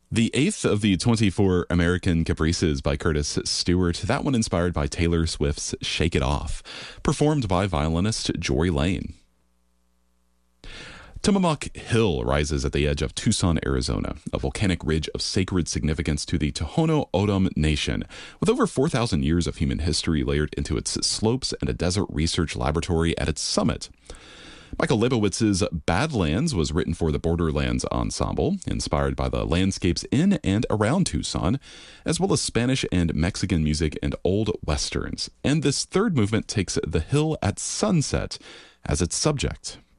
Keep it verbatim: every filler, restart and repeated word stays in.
The eighth of the twenty-four American Caprices by Curtis Stewart, that one inspired by Taylor Swift's Shake It Off, performed by violinist Jory Lane. Tillamook Hill rises at the edge of Tucson, Arizona, a volcanic ridge of sacred significance to the Tohono O'odham Nation, with over four thousand years of human history layered into its slopes and a desert research laboratory at its summit. Michael Leibowitz's Badlands was written for the Borderlands Ensemble, inspired by the landscapes in and around Tucson, as well as Spanish and Mexican music and old westerns. And this third movement takes the hill at sunset as its subject.